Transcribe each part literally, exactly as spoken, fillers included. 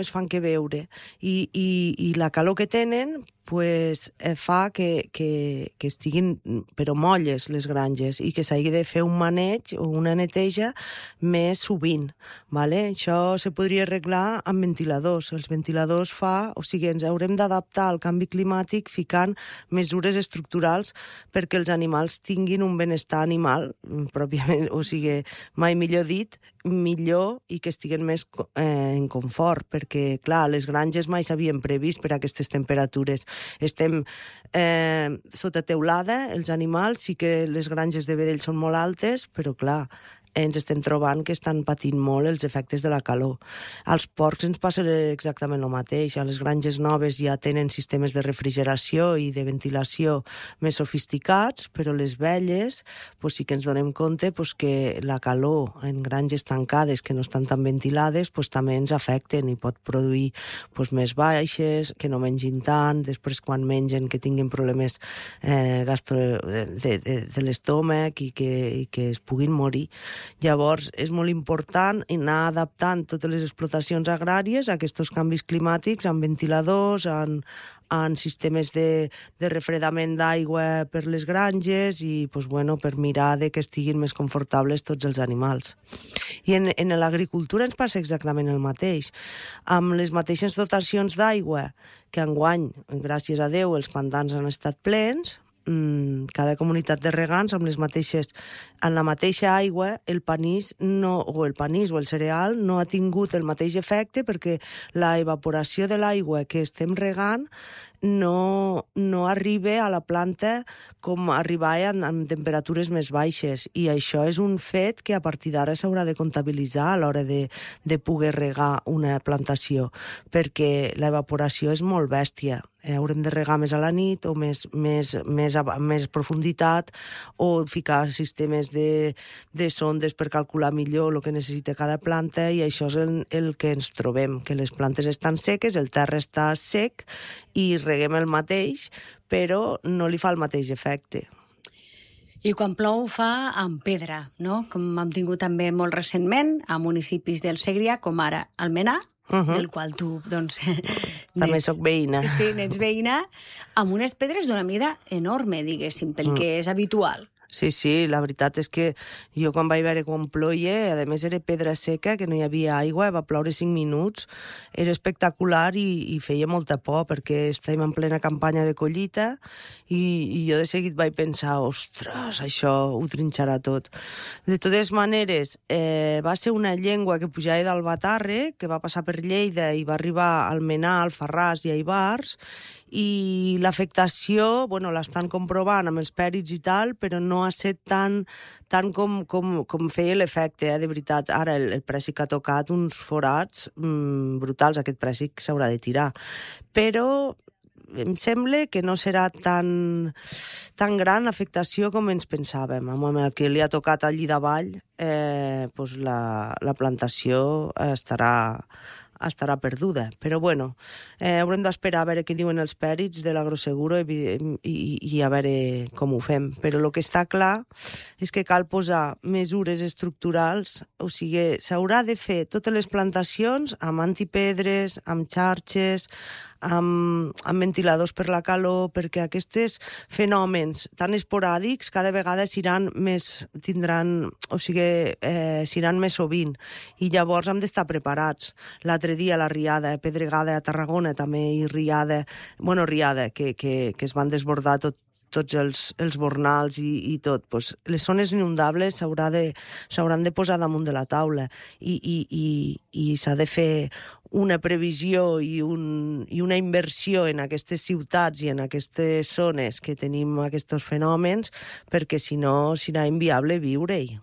només fan que beure. I, i, i la calor que tenen pues, eh, fa que, que, que estiguin però molles les granges i que s'hagi de fer un maneig o una neteja més sovint. Vale? Això se podria arreglar amb ventiladors. Els ventiladors fa, o sigui, ens haurem d'adaptar al canvi climàtic ficant mesures estructurals perquè els animals tinguin un benestar animal, pròpiament, o sigui, mai millor dit, millor i que estiguen més eh, en confort, perquè, clar, les granges mai s'havien previst per a aquestes temperatures. Estem eh, sota teulada, els animals, sí que les granges de vedells són molt altes, però, clar, ens estem trobant que estan patint molt els efectes de la calor. Als porcs ens passa exactament el mateix. A les granges noves ja tenen sistemes de refrigeració i de ventilació més sofisticats, però les velles pues, sí que ens donem compte pues, que la calor en granges tancades que no estan tan ventilades pues, també ens afecten i pot produir pues, més baixes, que no mengin tant, després quan mengen que tinguin problemes eh, gastro de, de, de, de l'estómac i que, i que es puguin morir. Llavors, és molt important anar adaptant totes les explotacions agràries a aquests canvis climàtics, amb ventiladors, en, en sistemes de, de refredament d'aigua per les granges i pues, bueno, per mirar de que estiguin més confortables tots els animals. I en, en l'agricultura ens passa exactament el mateix. Amb les mateixes dotacions d'aigua que enguany, gràcies a Déu, els pantans han estat plens, cada comunitat de regants amb les mateixes, en la mateixa aigua el panís no, o el panís o el cereal no ha tingut el mateix efecte perquè la evaporació de l'aigua que estem regant no, no arriba a la planta com arribava en, en temperatures més baixes i això és un fet que a partir d'ara s'haurà de comptabilitzar a l'hora de, de poder regar una plantació perquè l'evaporació és molt bèstia. Eh, haurem de regar més a la nit o més, més, més, a, més profunditat o ficar sistemes de, de sondes per calcular millor el que necessita cada planta i això és el, el que ens trobem, que les plantes estan seques, el terra està sec i reguem el mateix, però no li fa el mateix efecte. I quan plou fa amb pedra, no? Com hem tingut també molt recentment a municipis del Segrià, com ara Almenar, uh-huh. del qual tu, doncs... També soc veïna. Sí, n'ets veïna, amb unes pedres d'una mida enorme, diguéssim, pel mm. que és habitual. Sí, sí, la veritat és que jo quan vaig veure quan ploia, a més era pedra seca, que no hi havia aigua, va ploure cinc minuts, era espectacular i, i feia molta por perquè estàvem en plena campanya de collita i, i jo de seguit vaig pensar, ostres, això ho trinxarà tot. De totes maneres, eh, va ser una llengua que pujava d'Albatàrrec, que va passar per Lleida i va arribar a Almenar, Alfarràs i a Ivars, i l'afectació, bueno, l'estan comprovant amb els pèrits i tal, però no ha estat tan, tant com, com, com feia l'efecte, eh, de veritat. Ara el, el préssic ha tocat uns forats mmm, brutals, aquest préssic s'haurà de tirar. Però em sembla que no serà tan, tan gran l'afectació com ens pensàvem. Amb el que li ha tocat allí davall, eh, doncs la, la plantació estarà... estarà perduda. Però, bueno, eh, haurem d'esperar a veure què diuen els pèrits de l'Agroseguro i, i, i a veure com ho fem. Però el que està clar és que cal posar mesures estructurals, o sigui, s'haurà de fer totes les plantacions amb antipedres, amb xarxes, amb, amb ventiladors per la calor, perquè aquests fenòmens tan esporàdics cada vegada s'iran més, tindran, o sigui, eh, s'iran més sovint, i llavors hem d'estar preparats. L'altre dia la riada, pedregada a Tarragona també, i riada, bueno, riada, que, que, que es van desbordar tot, tots els, els bornals i, i tot. Pues, les zones inundables s'hauran de, s'hauran de posar damunt de la taula i, i, i, i s'ha de fer una previsió i, un, i una inversió en aquestes ciutats i en aquestes zones que tenim aquests fenòmens, perquè si no serà inviable viure-hi.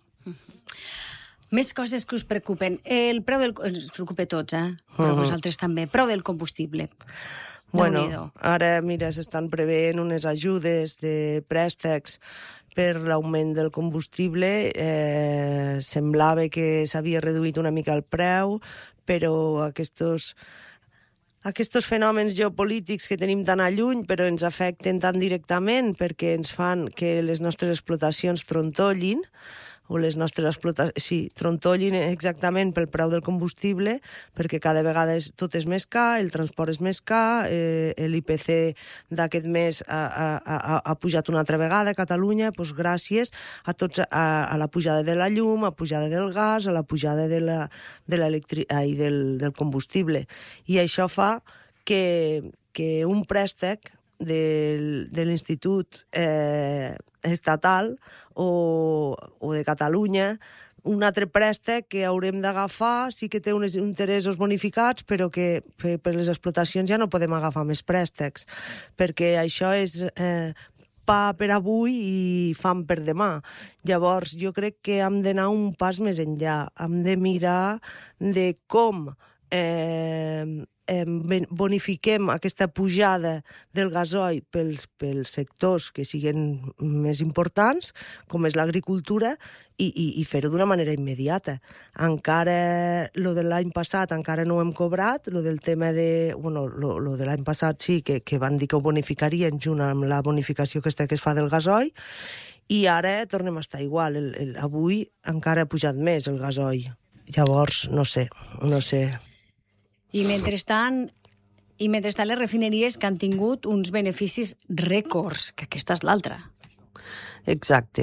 Més coses que us preocupen. El preu del... Ens preocupa a tots, eh? Però uh-huh. vosaltres també. Preu del combustible. Bueno, ara, mira, s'estan preveient unes ajudes de préstecs per l'augment del combustible. Eh, semblava que s'havia reduït una mica el preu, però aquests, aquests fenòmens geopolítics que tenim tan a lluny, però ens afecten tan directament perquè ens fan que les nostres explotacions trontollin, o les nostres explotacions, sí, trontollin exactament pel preu del combustible, perquè cada vegada és, tot és més car, el transport és més car, eh, l'I P C d'aquest mes ha, ha, ha pujat una altra vegada a Catalunya, doncs gràcies a, tots, a, a la pujada de la llum, a la pujada del gas, a la pujada de la, de l'electri... ai, del, del combustible. I això fa que, que un préstec de, de l'Institut eh, Estatal o, o de Catalunya, un altre préstec que haurem d'agafar, sí que té uns interessos bonificats, però que per, per les explotacions ja no podem agafar més préstecs, perquè això és eh, pa per avui i fam per demà. Llavors, jo crec que hem d'anar un pas més enllà. Hem de mirar de com eh, bonifiquem aquesta pujada del gasoil pels, pels sectors que siguin més importants, com és l'agricultura, i, i, i fer-ho d'una manera immediata. Encara, lo de l'any passat encara no ho hem cobrat, lo del tema de... Bueno, lo, lo de l'any passat sí, que, que van dir que ho bonificarien junt amb la bonificació aquesta que es fa del gasoil, i ara tornem a estar igual. El, el, avui encara ha pujat més el gasoil. Llavors, no sé, no sé... I mentrestant, i mentrestant les refineries que han tingut uns beneficis rècords, que aquesta és l'altra. Exacte.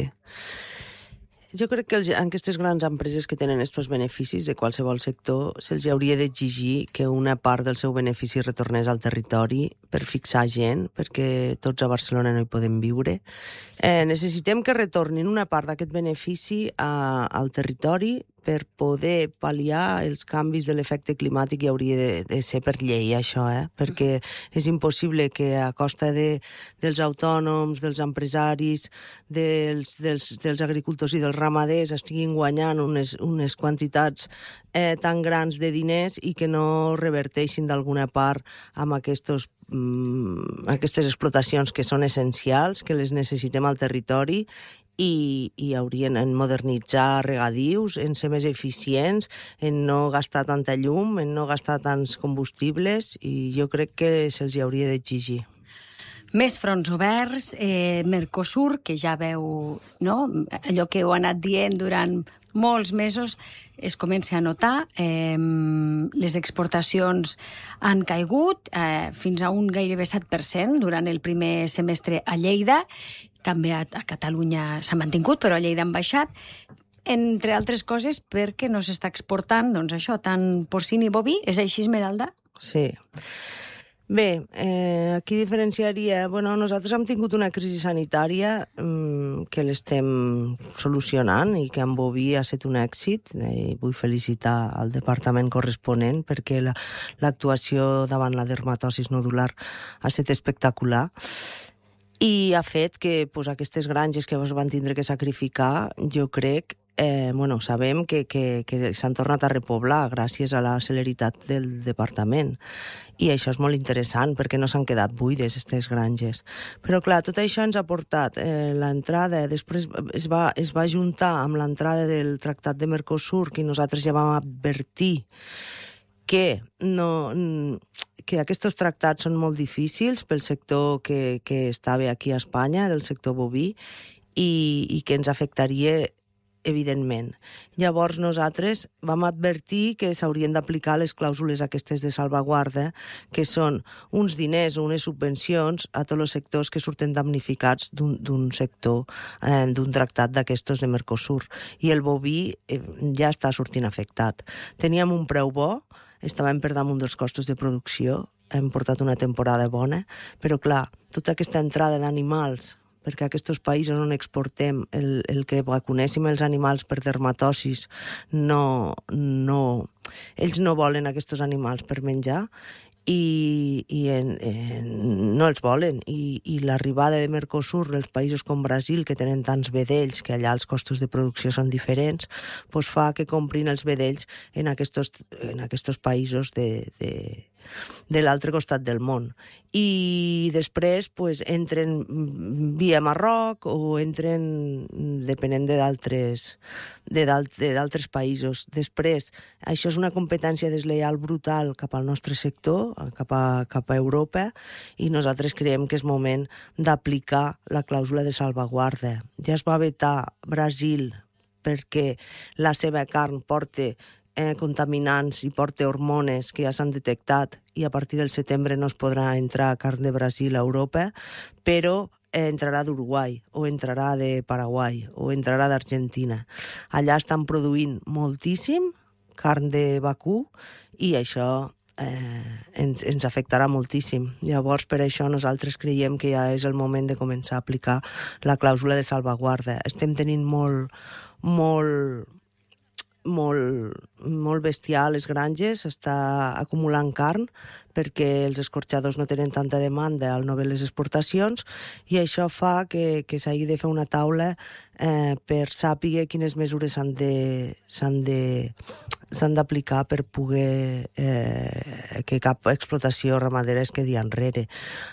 Jo crec que els, en aquestes grans empreses que tenen aquests beneficis de qualsevol sector se'ls hauria d'exigir que una part del seu benefici retornés al territori per fixar gent, perquè tots a Barcelona no hi podem viure. Eh, necessitem que retornin una part d'aquest benefici a, al territori per poder pal·liar els canvis de l'efecte climàtic. I hauria de, de ser per llei, això, eh? Perquè és impossible que a costa de, dels autònoms, dels empresaris, dels, dels, dels agricultors i dels ramaders estiguin guanyant unes, unes quantitats eh, tan grans de diners i que no reverteixin d'alguna part amb aquests aquestes explotacions que són essencials, que les necessitem al territori, i, i haurien en modernitzar regadius, en ser més eficients, en no gastar tanta llum, en no gastar tants combustibles, i jo crec que se'ls hauria d'exigir. Més fronts oberts, eh, Mercosur, que ja veu, no?, allò que heu anat dient durant molts mesos, es comença a notar. Eh, les exportacions han caigut eh, fins a un gairebé set per cent durant el primer semestre a Lleida. També a, a Catalunya s'ha mantingut, però a Lleida han baixat. Entre altres coses, perquè no s'està exportant, doncs això, tant porcini i boví. És així, Esmeralda? Sí. Bé, eh, aquí diferenciaria... Bueno, nosaltres hem tingut una crisi sanitària eh, que l'estem solucionant i que en boví ha estat un èxit. Eh, vull felicitar al departament corresponent perquè la, l'actuació davant la dermatosis nodular ha estat espectacular i ha fet que pues, aquestes granges que es van tindre que sacrificar, jo crec, eh, bueno, sabem que, que, que s'han tornat a repoblar gràcies a la celeritat del departament. I això és molt interessant, perquè no s'han quedat buides, aquestes granges. Però, clar, tot això ens ha portat eh, l'entrada, després es va, es va juntar amb l'entrada del Tractat de Mercosur, que nosaltres ja vam advertir que, no, que aquests tractats són molt difícils pel sector que, que estava aquí a Espanya, del sector boví, i, i que ens afectaria evidentment. Llavors nosaltres vam advertir que s'haurien d'aplicar les clàusules aquestes de salvaguarda, que són uns diners o unes subvencions a tots els sectors que surten damnificats d'un, d'un sector, eh, d'un tractat d'aquestos de Mercosur. I el boví eh, ja està sortint afectat. Teníem un preu bo, estàvem per damunt dels costos de producció, hem portat una temporada bona, però clar, tota aquesta entrada d'animals, perquè aquests països on exportem el, el que vacunéssim els animals per dermatosis, no, no, ells no volen aquests animals per menjar i, i en, en, no els volen. I, i l'arribada de Mercosur als països com Brasil, que tenen tants vedells, que allà els costos de producció són diferents, doncs fa que comprin els vedells en aquests, en aquests països de... de de l'altre costat del món. I després pues, entren via Marroc o entren depenent de d'altres de d'altres països. Després, això és una competència deslleial brutal cap al nostre sector, cap a, cap a Europa, i nosaltres creiem que és moment d'aplicar la clàusula de salvaguarda. Ja es va vetar Brasil perquè la seva carn porta eh, contaminants i porta hormones que ja s'han detectat i a partir del setembre no es podrà entrar carn de Brasil a Europa, però eh, entrarà d'Uruguai o entrarà de Paraguai o entrarà d'Argentina. Allà estan produint moltíssim carn de vacú i això eh, ens, ens afectarà moltíssim. Llavors, per això nosaltres creiem que ja és el moment de començar a aplicar la clàusula de salvaguarda. Estem tenint molt, molt, molt, molt bestiar a les granges, està acumulant carn perquè els escorxadors no tenen tanta demanda al no haver les exportacions i això fa que, que s'hagi de fer una taula eh, per saber quines mesures s'han de, s'han de, s'han d'aplicar per poder eh, que cap explotació ramadera es quedi enrere.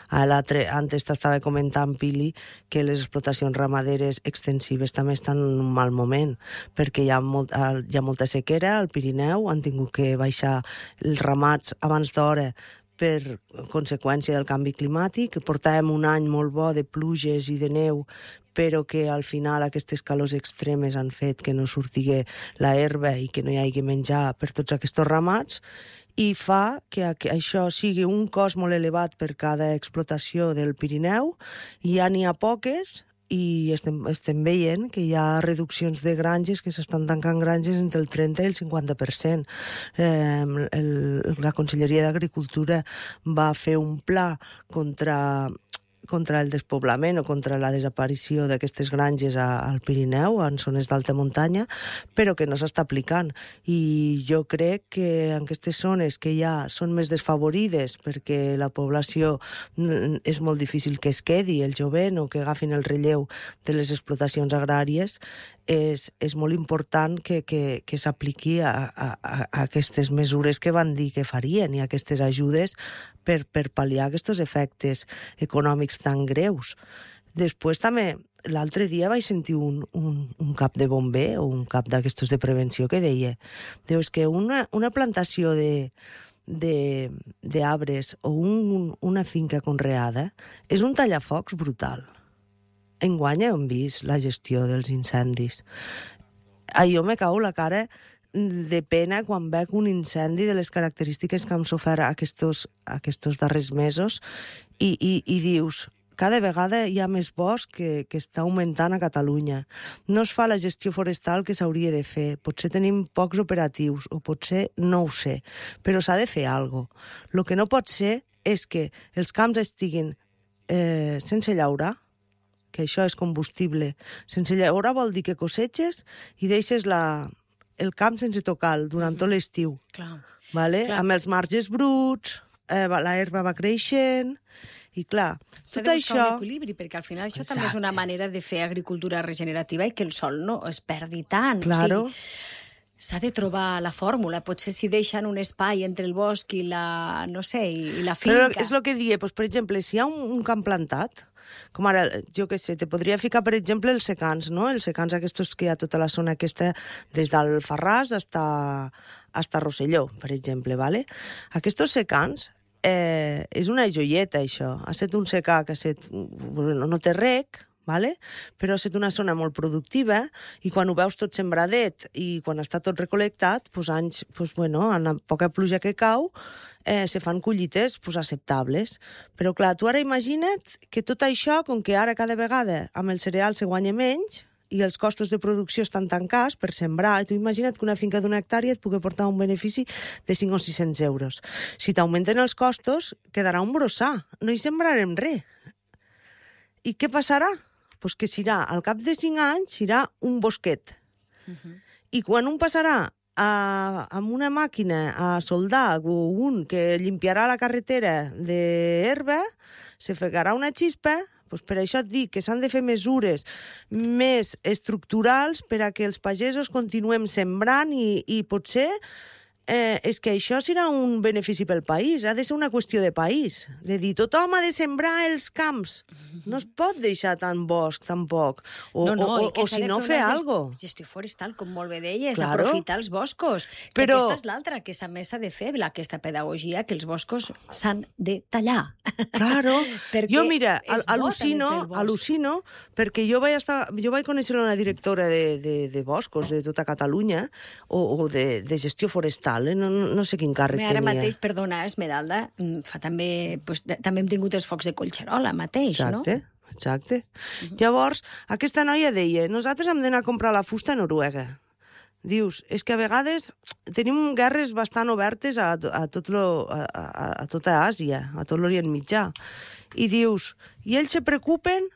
Antes t'estava comentant, Pili, que les explotacions ramaderes extensives també estan en un mal moment, perquè hi ha, molt, hi ha molta sequera al Pirineu, han tingut que baixar els ramats abans d'hora per conseqüència del canvi climàtic. Portàvem un any molt bo de pluges i de neu, però que al final aquestes calors extremes han fet que no sortigui la herba i que no hi hagi menjar per tots aquests ramats, i fa que això sigui un cost molt elevat per cada explotació del Pirineu, i ja n'hi ha poques, i estem, estem veient que hi ha reduccions de granges, que s'estan tancant granges entre el trenta i el cinquanta per cent. Eh, el, la Conselleria d'Agricultura va fer un pla contra contra el despoblament o contra la desaparició d'aquestes granges a, al Pirineu, en zones d'alta muntanya, però que no s'està aplicant. I jo crec que en aquestes zones que ja són més desfavorides perquè la població és molt difícil que es quedi, el jovent, o que agafin el relleu de les explotacions agràries, és, és molt important que, que, que s'apliqui a, a, a aquestes mesures que van dir que farien i aquestes ajudes per, per pal·liar aquests efectes econòmics tan greus. Després també, l'altre dia vaig sentir un, un, un cap de bomber o un cap d'aquestos de prevenció que deia, diu, és que una, una plantació de d'arbres o un, una finca conreada és un tallafocs brutal. Enguany hem vist la gestió dels incendis. A jo me cau la cara de pena quan veig un incendi de les característiques que hem sofert aquests, aquests darrers mesos i, i, i dius, cada vegada hi ha més bosc que, que està augmentant a Catalunya. No es fa la gestió forestal que s'hauria de fer. Potser tenim pocs operatius, o potser no ho sé, però s'ha de fer alguna cosa. El que no pot ser és que els camps estiguin eh, sense llaurar, que això és combustible. Sense llaurar vol dir que cosetges i deixes la, el camp sense tocar durant tot l'estiu. Clar. Vale? Clar. Amb els marges bruts, eh, la herba va creixent, i clar, s'ha tot de buscar això... un equilibri, perquè al final això Exacte. també és una manera de fer agricultura regenerativa i que el sol no es perdi tant. Claro. O sigui, s'ha de trobar la fórmula. Potser si deixen un espai entre el bosc i la, no sé, i la finca... Però és el que dia, doncs, per exemple, si hi ha un, un camp plantat, com ara, jo què sé, te podria ficar, per exemple, els secans, no? Els secans aquests que hi ha tota la zona aquesta, des d'Alfarràs hasta, hasta Rosselló, per exemple, ¿vale? Aquests secans, eh, és una joieta, això. Ha estat un secà que ha estat, no, no té rec, vale? Però ha estat una zona molt productiva i quan ho veus tot sembradet i quan està tot recolectat, doncs anys, doncs, bueno, amb la poca pluja que cau, eh, se fan collites pues, acceptables. Però clar, tu ara imagina't que tot això, com que ara cada vegada amb el cereal se guanya menys i els costos de producció estan tancats per sembrar, i tu imagina't que una finca d'una hectàrea et pugui portar un benefici de cinc o sis-cents euros. Si t'augmenten els costos, quedarà un brossar, no hi sembrarem res. I què passarà? Pues que serà, al cap de cinc anys, serà un bosquet. Uh-huh. I quan un passarà a, amb una màquina a soldar o un que limpiarà la carretera d'herba, se fregarà una xispa, pues per això et dic que s'han de fer mesures més estructurals per a que els pagesos continuem sembrant i, i potser eh, és que això serà un benefici pel país, ha de ser una qüestió de país, de dir, tothom ha de sembrar els camps, no es pot deixar tant bosc, tampoc, o, no, no, o, o, o si no fer alguna cosa. Gestió forestal, com molt bé deies, claro. Aprofitar els boscos, que Però... aquesta és l'altra, que s'ha més de fer, aquesta pedagogia, que els boscos s'han de tallar. Claro, jo mira, al·lucino, al·lucino, perquè jo vaig, estar, jo vaig conèixer una directora de, de, de boscos de tota Catalunya, o, o de, de gestió forestal, eh? no, no sé quin càrrec ara tenia. Ara mateix, perdona, Esmeralda, fa també, pues, també hem tingut els focs de Collserola mateix, exacte, no? Exacte. Uh-huh. Llavors, aquesta noia deia, nosaltres hem d'anar a comprar la fusta a Noruega. Dius, és que a vegades tenim guerres bastant obertes a, a, tot lo, a, a, a tota Àsia, a tot l'Orient Mitjà. I dius, i ells se preocupen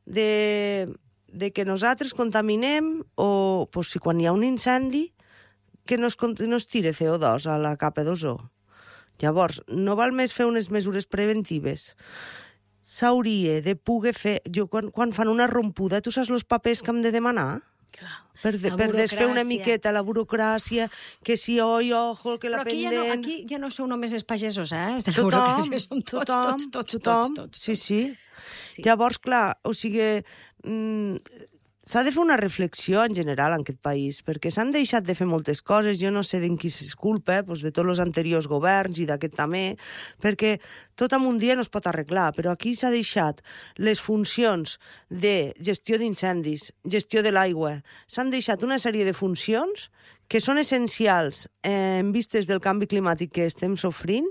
de, de que nosaltres contaminem o pues, si quan hi ha un incendi que no es, no es tire C O dos a la capa d'ozó. Llavors, no val més fer unes mesures preventives. S'hauria de poder fer... Jo, quan, quan fan una rompuda, tu saps els papers que hem de demanar? Clar. Per, de, per desfer una miqueta la burocràcia, que si oi, ojo, que la Però aquí pendent... Ja no, aquí ja no sou només els pagesos, eh? De la tothom, burocràcia som tots, tothom, tots, tots, tothom, tots, tots, sí, sí. sí. Llavors, clar, o sigui... Mm, s'ha de fer una reflexió en general en aquest país, perquè s'han deixat de fer moltes coses, jo no sé d'en qui és culpa, doncs de tots els anteriors governs i d'aquest també, perquè tot en un dia no es pot arreglar, però aquí s'ha deixat les funcions de gestió d'incendis, gestió de l'aigua, s'han deixat una sèrie de funcions que són essencials eh, en vistes del canvi climàtic que estem sofrint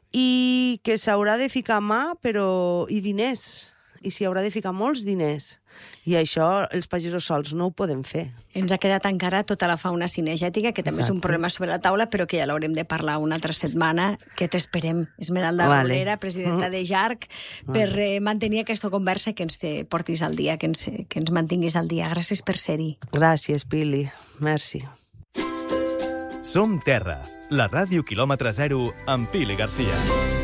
i que s'haurà de ficar mà però i diners, i s'hi haurà de ficar molts diners. I això els pagesos sols no ho podem fer. Ens ha quedat encara tota la fauna cinegètica, que també Exacte. És un problema sobre la taula, però que ja l'haurem de parlar una altra setmana, que t'esperem, Esmeralda vale. Rolera, presidenta de Jarc, per vale. eh, mantenir aquesta conversa que ens te portis al dia, que ens, que ens mantinguis al dia. Gràcies per ser-hi. Gràcies, Pili. Merci. Som Terra, la ràdio quilòmetre zero amb Pili Garcia.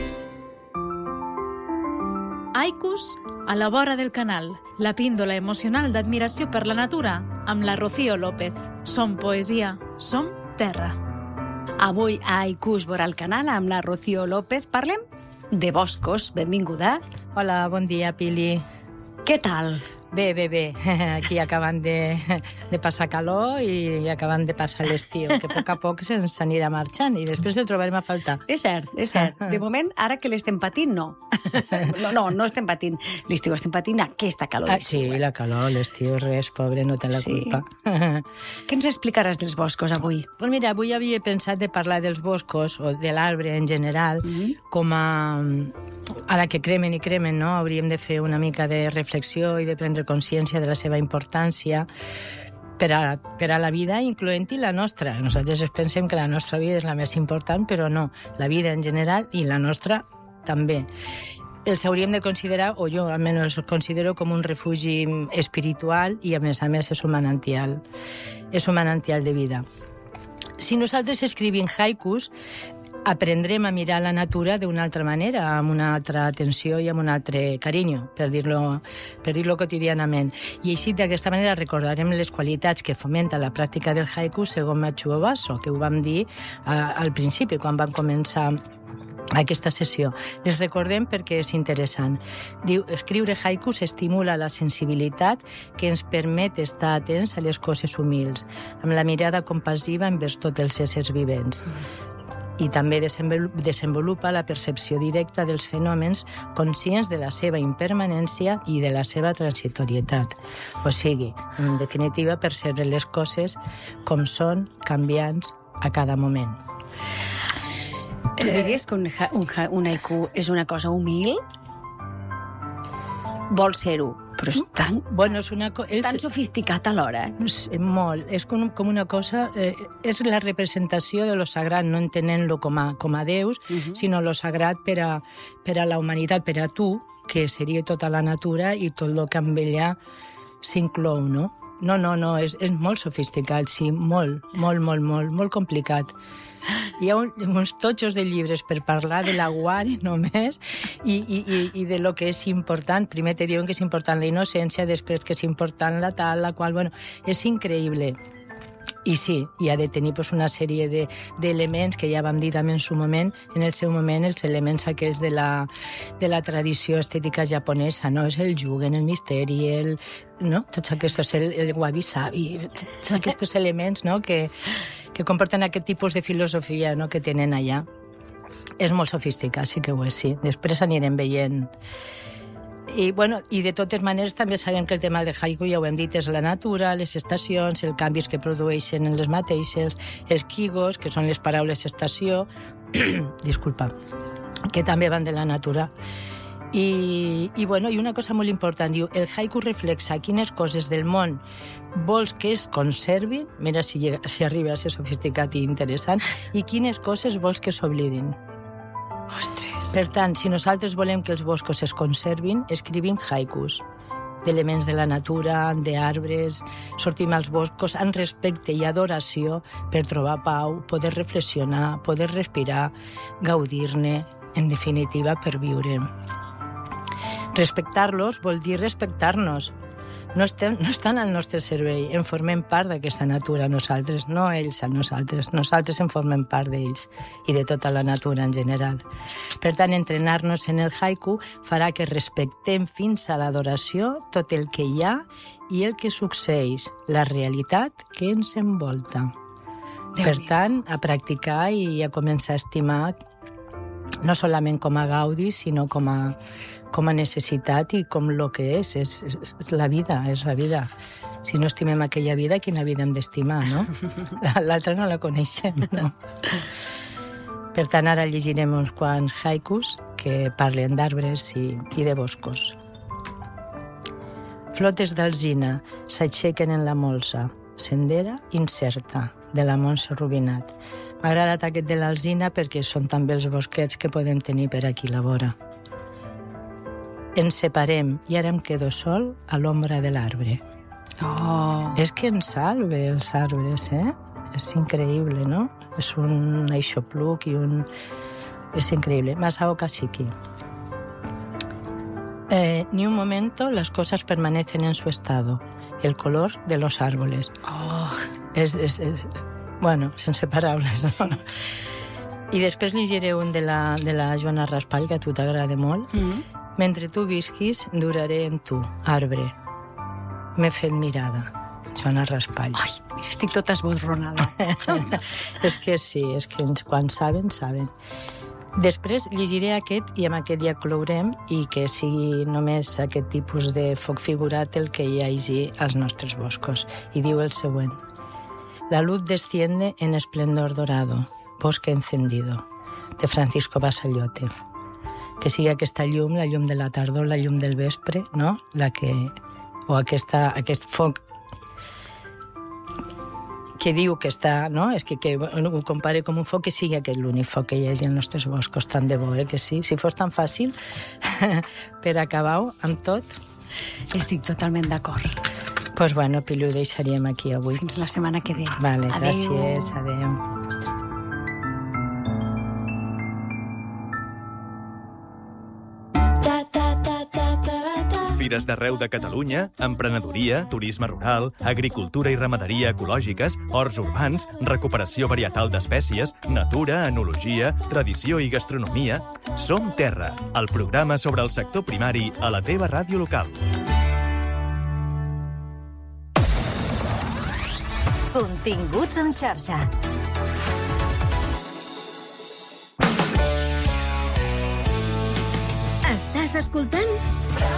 Haikus a la vora del canal, la píndola emocional d'admiració per la natura, amb la Rocío López. Som poesia, som terra. Avui a Haikus vora el canal, amb la Rocío López, parlem de boscos. Benvinguda. Hola, bon dia, Pili. Què tal? Bé, bé, bé. Aquí acabant de, de passar calor i acabant de passar l'estiu, que a poc a poc se'ns anirà marxant i després el trobarem a faltar. És cert, és cert. De moment, ara que l'estem patint, no. No, no, no estem patint l'estiu, estem patint aquesta calor. Ah, sí, la calor, l'estiu, res, pobre, no té la sí. culpa. Què ens explicaràs dels boscos avui? Pues mira, avui havia pensat de parlar dels boscos, o de l'arbre en general, mm-hmm. com a... Ara que cremen i cremen, no? Hauríem de fer una mica de reflexió i de prendre consciència de la seva importància per a, per a la vida, incloent-hi la nostra. Nosaltres pensem que la nostra vida és la més important, però no. La vida en general i la nostra també. Els hauríem de considerar, o jo almenys els considero com un refugi espiritual i a més a més és un manantial, és un manantial de vida. Si nosaltres escrivim haikus, aprendrem a mirar la natura d'una altra manera, amb una altra atenció i amb un altre carinyo, per dir-lo per dir-lo quotidianament. I així, d'aquesta manera, recordarem les qualitats que fomenta la pràctica del haiku segons Matsuo Basso, que ho vam dir uh, al principi, quan vam començar aquesta sessió. Les recordem perquè és interessant. Diu, escriure haikus estimula la sensibilitat que ens permet estar atents a les coses humils, amb la mirada compassiva envers tots els éssers vivents. I també desenvolupa la percepció directa dels fenòmens conscients de la seva impermanència i de la seva transitorietat. O sigui, en definitiva, percebre les coses com són, canviants a cada moment. Tu diries que un, un, un haiku és una cosa humil? Vol ser-ho, però és tan, bueno, és una co- és tan sofisticat alhora. És molt. És com, com una cosa... Eh, és la representació de lo sagrat, no entenent-lo com a, com a déus, uh-huh. sinó lo sagrat per a, per a la humanitat, per a tu, que seria tota la natura i tot el que amb ella s'inclou, no? No, no, no, és, és molt sofisticat, sí, molt, molt, molt, molt, molt complicat. Hi ha un, uns totxos de llibres per parlar de la guare només i, i, i, i de lo que és important. Primer te diuen que és important la innocència, després que és important la tal, la qual... Bueno, és increïble. I sí, i ha de tenir pues, una sèrie de, d'elements que ja vam dir també en su moment, en el seu moment, els elements aquells de la, de la tradició estètica japonesa, no? És el jugen, el misteri, el, no? Tots aquests, el, el wabi-sabi, tots aquests elements, no? que, que comporten aquest tipus de filosofia, no? que tenen allà. És molt sofisticat, sí que ho és, sí. Després anirem veient. I, bueno, i de totes maneres també sabem que el tema del haiku, ja ho hem dit, és la natura, les estacions, els canvis que produeixen en les mateixes, els kigos, que són les paraules estació, disculpa, que també van de la natura. I, i, bueno, i una cosa molt important, diu, el haiku reflexa quines coses del món vols que es conservin, mira si, llega, si arriba a ser sofisticat i interessant, i quines coses vols que s'oblidin. Ostres! Per tant, si nosaltres volem que els boscos es conservin, escrivim haikus d'elements de la natura, d'arbres, sortim als boscos amb respecte i adoració per trobar pau, poder reflexionar, poder respirar, gaudir-ne, en definitiva, per viure. Respectar-los vol dir respectar-nos. No, estem, no estan al nostre servei, en formem part d'aquesta natura nosaltres, no ells a nosaltres, nosaltres en formem part d'ells i de tota la natura en general. Per tant, entrenar-nos en el haiku farà que respectem fins a l'adoració tot el que hi ha i el que succeeix, la realitat que ens envolta. Per tant, a practicar i a començar a estimar no solament com a gaudi, sinó com a, com a necessitat i com lo que és, és, és la vida, és la vida. Si no estimem aquella vida, quina vida hem d'estimar, no? L'altra no la coneixem, no? Per tant, ara llegirem uns quants haikus que parlen d'arbres i, i de boscos. Flotes d'alzina s'aixequen en la molsa, sendera incerta, de la Montse Rubinat. M'ha agradat aquest de l'alzina perquè són també els bosquets que podem tenir per aquí a la vora. Ens separem i ara em quedo sol a l'ombra de l'arbre. Oh. És que ens salve els arbres, eh? És increïble, no? És un aixopluc i un... És increïble. Masao Kashiki. Eh, ni un momento las cosas permanecen en su estado. El color de los árboles. Oh. És... és, és bueno, sense paraules, no? Sí. I després llegiré un de la, de la Joana Raspall, que a tu t'agrada molt. Mm-hmm. Mentre tu visquis, duraré en tu, arbre. M'he fet mirada. Joana Raspall. Ai, mira, estic tota esborronada. És que sí, és que quan saben, saben. Després llegiré aquest i amb aquest ja clourem i que sigui només aquest tipus de foc figurat el que hi hagi als nostres boscos. I diu el següent. La luz desciende en esplendor dorado, bosque encendido, de Francisco Basayote. Que sigui aquesta llum, la llum de la tardor, la llum del vespre, no? La que... O aquesta, aquest foc que diu que està, no? És que, que ho compare com un foc, que sigui aquest l'únic foc que hi hagi als nostres boscos, tant de bo, eh? Que sí. Si fos tan fàcil per acabar-ho amb tot. Estic totalment d'acord. Doncs, pues bueno, Pilu, ho deixaríem aquí avui. Fins la setmana que ve. Vale, adéu. Gràcies, adéu. Fires d'arreu de Catalunya, emprenedoria, turisme rural, agricultura i ramaderia ecològiques, horts urbans, recuperació varietal d'espècies, natura, enologia, tradició i gastronomia. Som Terra, el programa sobre el sector primari a la teva ràdio local. Continguts en xarxa. Estàs escoltant